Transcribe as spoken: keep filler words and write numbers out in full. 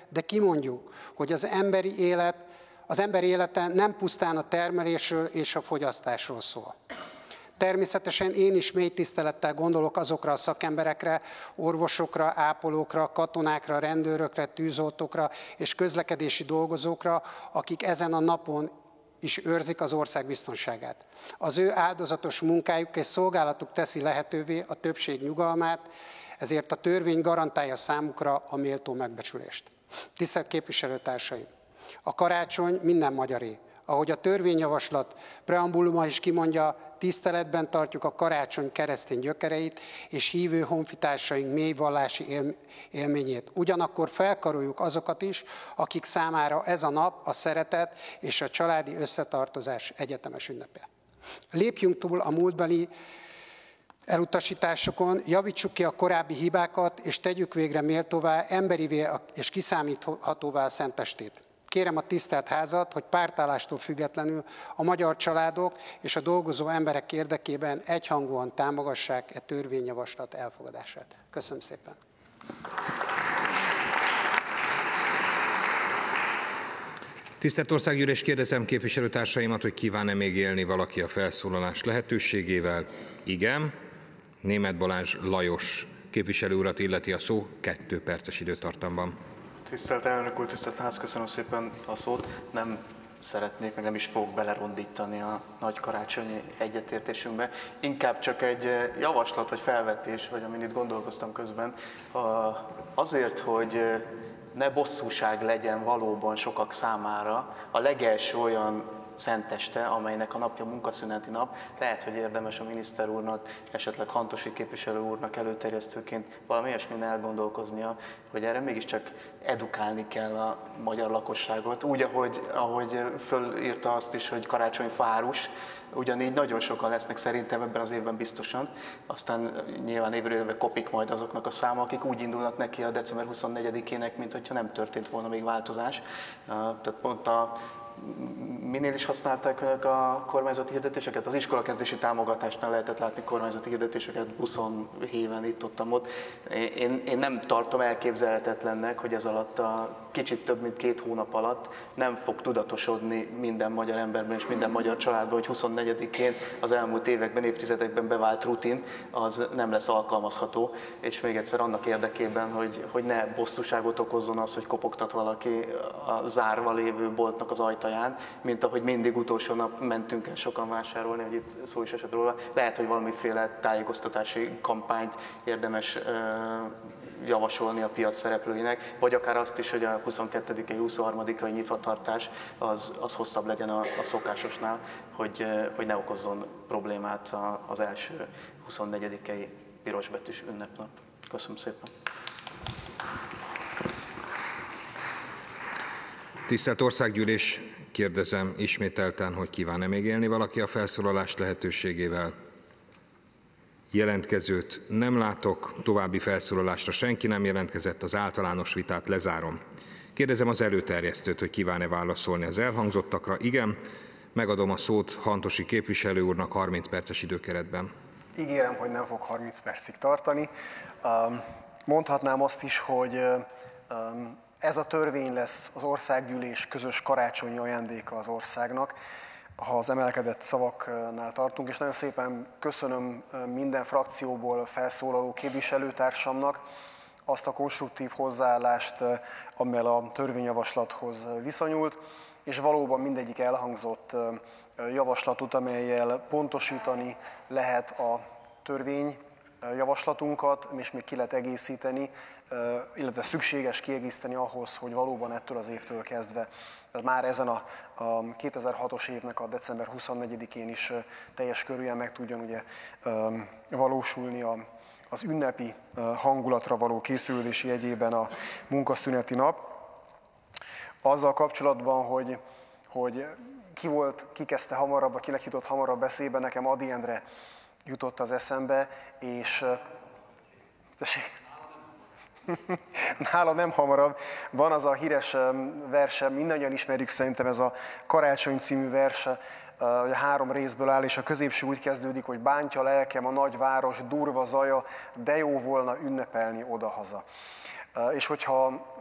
de kimondjuk, hogy az emberi élet, az ember élete nem pusztán a termelésről és a fogyasztásról szól. Természetesen én is mély tisztelettel gondolok azokra a szakemberekre, orvosokra, ápolókra, katonákra, rendőrökre, tűzoltókra és közlekedési dolgozókra, akik ezen a napon is őrzik az ország biztonságát. Az ő áldozatos munkájuk és szolgálatuk teszi lehetővé a többség nyugalmát, ezért a törvény garantálja számukra a méltó megbecsülést. Tisztelt képviselőtársaim! A karácsony minden magyaré. Ahogy a törvényjavaslat preambuluma is kimondja, tiszteletben tartjuk a karácsony keresztény gyökereit és hívő honfitársaink mély vallási él, élményét. Ugyanakkor felkaroljuk azokat is, akik számára ez a nap a szeretet és a családi összetartozás egyetemes ünnepe. Lépjünk túl a múltbeli elutasításokon, javítsuk ki a korábbi hibákat, és tegyük végre méltóvá, emberivé és kiszámíthatóvá a szentestét. Kérem a tisztelt házat, hogy pártállástól függetlenül a magyar családok és a dolgozó emberek érdekében egyhangúan támogassák e törvényjavaslat elfogadását. Köszönöm szépen! Tisztelt Országgyűlés, kérdezem képviselőtársaimat, hogy kíván-e még élni valaki a felszólalás lehetőségével? Igen. Németh Balázs Lajos képviselő urat illeti a szó kettő perces időtartamban. Tisztelt elnök úr, tisztelt ház, köszönöm szépen a szót. Nem szeretnék, meg nem is fogok belerondítani a nagy karácsonyi egyetértésünkbe. Inkább csak egy javaslat, vagy felvetés, vagy amin itt gondolkoztam közben, azért, hogy ne bosszúság legyen valóban sokak számára a legelső olyan szenteste, amelynek a napja munkaszüneti nap, lehet, hogy érdemes a miniszter úrnak, esetleg Hantosi képviselő úrnak előterjesztőként valami ilyesmin elgondolkoznia, hogy erre mégiscsak edukálni kell a magyar lakosságot. Úgy, ahogy, ahogy fölírta azt is, hogy karácsonyfa árus, ugyanígy nagyon sokan lesznek szerintem ebben az évben biztosan, aztán nyilván évről évre kopik majd azoknak a száma, akik úgy indulnak neki a december huszonnegyedikének, mint hogyha nem történt volna még változás. Tehát pont a minél is használták önök a kormányzati hirdetéseket? Az iskolakezdési támogatásnál lehetett látni kormányzati hirdetéseket, buszon, héven, itt-ott, ott. Én, én nem tartom elképzelhetetlennek, hogy ez alatt a kicsit több mint két hónap alatt nem fog tudatosodni minden magyar emberben és minden magyar családban, hogy huszonnegyedikén az elmúlt években, évtizedekben bevált rutin, az nem lesz alkalmazható, és még egyszer annak érdekében, hogy, hogy ne bosszúságot okozzon az, hogy kopogtat valaki a zárva lévő boltnak az ajtaján, mint ahogy mindig utolsó nap mentünk el sokan vásárolni, hogy itt szó is esett róla. Lehet, hogy valamiféle tájékoztatási kampányt érdemes javasolni a piac szereplőinek, vagy akár azt is, hogy a huszonkettedikei, huszonharmadikai nyitvatartás az, az hosszabb legyen a, a szokásosnál, hogy, hogy ne okozzon problémát az első huszonnegyedikei pirosbetűs ünnepnap. Köszönöm szépen! Tisztelt Országgyűlés, kérdezem ismételten, hogy kíván-e még élni valaki a felszólalás lehetőségével? Jelentkezőt nem látok, további felszólalásra senki nem jelentkezett, az általános vitát lezárom. Kérdezem az előterjesztőt, hogy kíván-e válaszolni az elhangzottakra. Igen, megadom a szót Hantosi képviselő úrnak harminc perces időkeretben. Ígérem, hogy nem fog harminc percig tartani. Mondhatnám azt is, hogy ez a törvény lesz az Országgyűlés közös karácsonyi ajándéka az országnak, ha az emelkedett szavaknál tartunk, és nagyon szépen köszönöm minden frakcióból felszólaló képviselőtársamnak azt a konstruktív hozzáállást, amivel a törvényjavaslathoz viszonyult, és valóban mindegyik elhangzott javaslatot, amellyel pontosítani lehet a törvényjavaslatunkat, és még ki lehet egészíteni, illetve szükséges kiegészíteni ahhoz, hogy valóban ettől az évtől kezdve, tehát már ezen a, a kétezer-hatos évnek a december huszonnegyedikén is teljes körűen meg tudjon ugye valósulni a, az ünnepi hangulatra való készülési jegyében a munkaszüneti nap. Azzal kapcsolatban, hogy, hogy ki volt, ki kezdte hamarabb, vagy kinek jutott hamarabb eszébe, nekem Ady Endre jutott az eszembe, és tessék, nála nem hamarabb. Van az a híres verse, mindannyian ismerjük szerintem, ez a Karácsony című verse, a három részből áll, és a középső úgy kezdődik, hogy bántja lelkem a nagyváros durva zaja, de jó volna ünnepelni odahaza. És hogyha